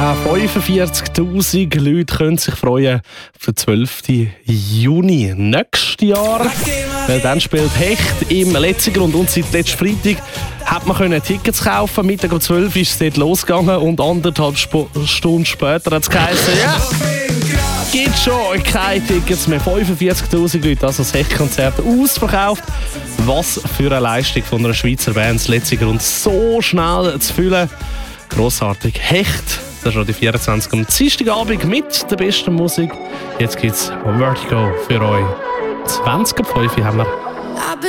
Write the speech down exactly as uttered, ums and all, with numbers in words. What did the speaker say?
Auch fünfundvierzigtausend Leute können sich freuen auf den zwölften Juni nächstes Jahr. Weil dann spielt Hecht im Letzigrund und seit letzten Freitag hat man können Tickets kaufen. Mittag um zwölf Uhr ist es dort losgegangen und anderthalb Sp- Stunden später hat es geheißen, ja, gibt schon keine Tickets mehr. fünfundvierzigtausend Leute, also das Hecht-Konzert ausverkauft. Was für eine Leistung von einer Schweizer Band, das Letzigrund so schnell zu füllen. Grossartig. Hecht, das ist Radio vierundzwanzig am Dienstagabend mit der besten Musik. Jetzt gibt's Vertigo für euch. zwanzig ab fünf haben wir.